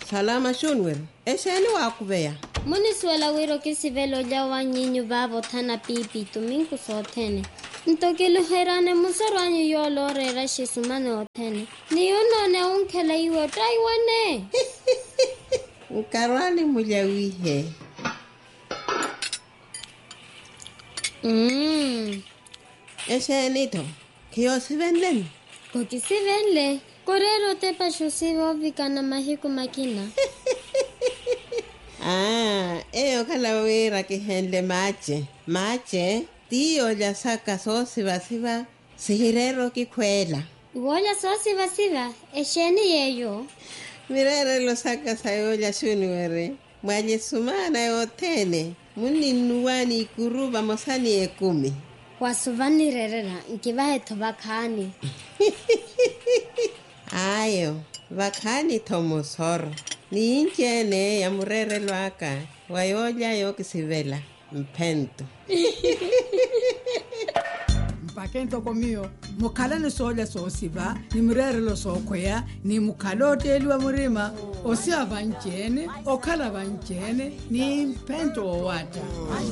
Salama shunwer. Esheni wakubeya. Muniswela wiro kisivelo jawa nyinyu babo thana pipi tuminku sothene. Ntokelu herane musarwanyu yolore rashisumane othene. Niyonone unkela iwe taiwane. Nkarwani mujawihe. Esheni to. Kiyo sivenlen. Koki sivenle. Korero te pasho sivo vikana mahiku makina. Eyo kalawira kihenle mache. Mache, tiyo ya saka so siva sihirero kikwela. Iwoya so siva, esheni yeyo. Mirere lo saka sayo ya shuniwere. Mwaje sumana yotene. Muni nuwani ikuruba mosani ekumi. Wasuvani rerera, nkivahe tobakani. Ayo, vakani tomosoro. Ni inchene ya murere lwaka. Wayoja yo kisivela. Mpento. Mpakento komio. Mukala ni soja so siva. Ni murere lo so kwea. Ni mukalote eliwa murima. Osia vanchene. Okala vanchene. Ni mpento o wata.